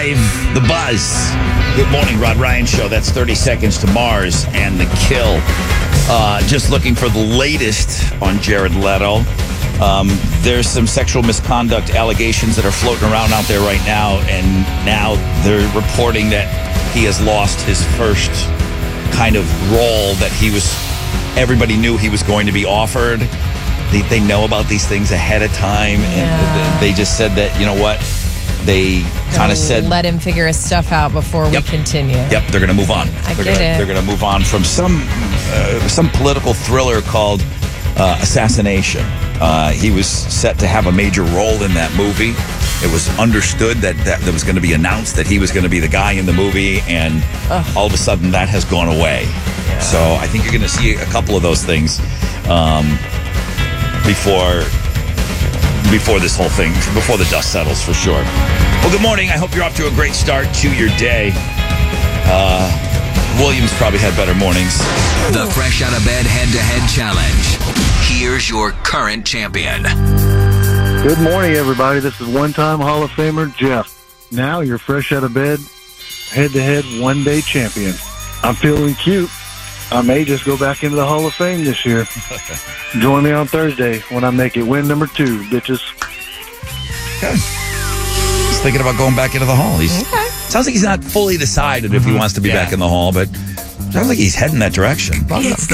Drive, The Buzz. Good morning, Rod Ryan Show. That's 30 Seconds to Mars and The Kill. Just looking for the latest on Jared Leto. There's some sexual misconduct allegations that are floating around out there right now, and now they're reporting that he has lost his first kind of role that everybody knew he was going to be offered. They know about these things ahead of time, and they just said that, you know what, they kind of said, let him figure his stuff out before we continue. Yep, they're going to move on. They're going to move on from some political thriller called Assassination. He was set to have a major role in that movie. It was understood that there was going to be announced that he was going to be the guy in the movie, and all of a sudden that has gone away. Yeah. So I think you're going to see a couple of those things before this whole thing, before the dust settles, for sure. Well, good morning. I hope you're off to a great start to your day. Williams probably had better mornings. The Fresh Out of Bed Head-to-Head Challenge. Here's your current champion. Good morning, everybody. This is one-time Hall of Famer Jeff. Now your Fresh Out of Bed Head-to-Head one-day champion. I'm feeling cute. I may just go back into the Hall of Fame this year. Join me on Thursday when I make it win number 2, bitches. Okay. He's thinking about going back into the Hall. Sounds like he's not fully decided if he wants to be back in the Hall, but sounds like he's heading that direction. It's the